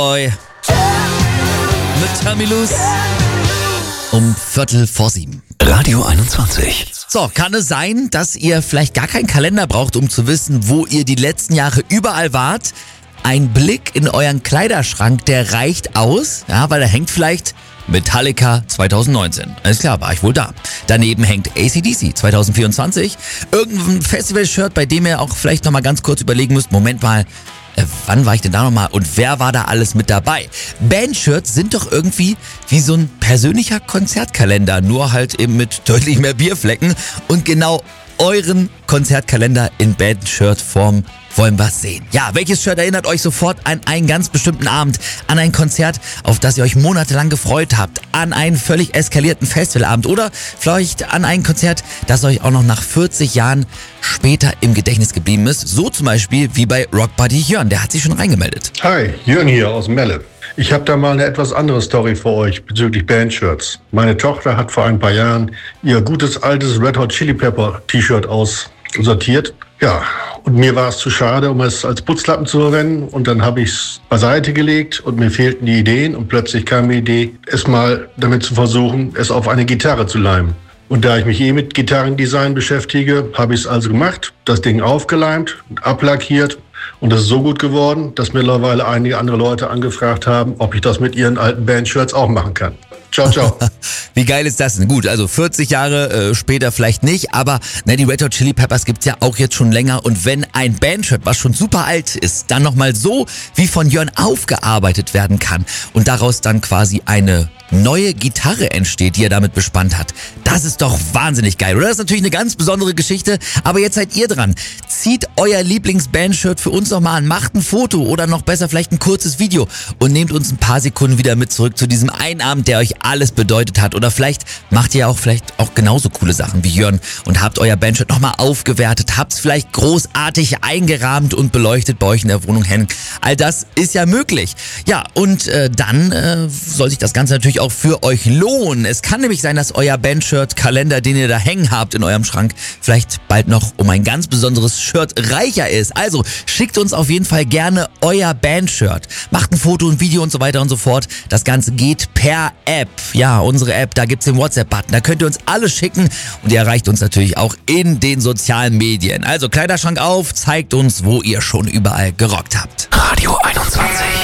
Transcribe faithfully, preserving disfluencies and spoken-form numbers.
Boy mit Tamilus um Viertel vor sieben. Radio einundzwanzig. So, kann es sein, dass ihr vielleicht gar keinen Kalender braucht, um zu wissen, wo ihr die letzten Jahre überall wart? Ein Blick in euren Kleiderschrank, der reicht aus, ja, weil da hängt vielleicht Metallica zwanzig neunzehn. Alles klar, war ich wohl da. Daneben hängt A C D C zwanzig vierundzwanzig. Irgendein Festival-Shirt, bei dem ihr auch vielleicht nochmal ganz kurz überlegen müsst, Moment mal, äh, wann war ich denn da nochmal und wer war da alles mit dabei? Bandshirts sind doch irgendwie wie so ein persönlicher Konzertkalender, nur halt eben mit deutlich mehr Bierflecken. Und genau euren Konzertkalender in Bandshirt-Form wollen wir sehen. Ja, welches Shirt erinnert euch sofort an einen ganz bestimmten Abend, an ein Konzert, auf das ihr euch monatelang gefreut habt, an einen völlig eskalierten Festivalabend oder vielleicht an ein Konzert, das euch auch noch nach vierzig Jahren später im Gedächtnis geblieben ist. So zum Beispiel wie bei Rock Buddy Jörn, der hat sich schon reingemeldet. Hi, Jörn hier aus Melle. Ich habe da mal eine etwas andere Story für euch bezüglich Bandshirts. Meine Tochter hat vor ein paar Jahren ihr gutes altes Red Hot Chili Pepper T-Shirt aussortiert. Ja, und mir war es zu schade, um es als Putzlappen zu verwenden. Und dann habe ich es beiseite gelegt und mir fehlten die Ideen. Und plötzlich kam die Idee, es mal damit zu versuchen, es auf eine Gitarre zu leimen. Und da ich mich eh mit Gitarrendesign beschäftige, habe ich es also gemacht, das Ding aufgeleimt, ablackiert. Und das ist so gut geworden, dass mittlerweile einige andere Leute angefragt haben, ob ich das mit ihren alten Bandshirts auch machen kann. Ciao, ciao. Wie geil ist das denn? Gut, also vierzig Jahre äh, später vielleicht nicht, aber ne, die Red Hot Chili Peppers gibt's ja auch jetzt schon länger. Und wenn ein Bandshirt, was schon super alt ist, dann nochmal so wie von Jörn aufgearbeitet werden kann und daraus dann quasi eine neue Gitarre entsteht, die er damit bespannt hat. Das ist doch wahnsinnig geil, oder? Das ist natürlich eine ganz besondere Geschichte, aber jetzt seid ihr dran. Zieht euer Lieblingsbandshirt für uns nochmal an, macht ein Foto oder noch besser vielleicht ein kurzes Video und nehmt uns ein paar Sekunden wieder mit zurück zu diesem einen Abend, der euch alles bedeutet hat. Oder vielleicht macht ihr auch vielleicht auch genauso coole Sachen wie Jörn und habt euer Bandshirt nochmal aufgewertet, habt es vielleicht großartig eingerahmt und beleuchtet bei euch in der Wohnung hängen. All das ist ja möglich. Ja, und äh, dann äh, soll sich das Ganze natürlich auch für euch lohnen. Es kann nämlich sein, dass euer Bandshirt-Kalender, den ihr da hängen habt in eurem Schrank, vielleicht bald noch um ein ganz besonderes Shirt reicher ist. Also schickt uns auf jeden Fall gerne euer Bandshirt. Macht ein Foto, ein Video und so weiter und so fort. Das Ganze geht per App. Ja, unsere App, da gibt's den WhatsApp-Button. Da könnt ihr uns alles schicken und ihr erreicht uns natürlich auch in den sozialen Medien. Also Kleiderschrank auf, zeigt uns, wo ihr schon überall gerockt habt. Radio einundzwanzig.